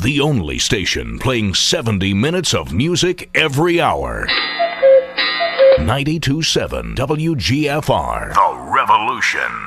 the only station playing 70 minutes of music every hour. 92.7 WGFR. The Revolution.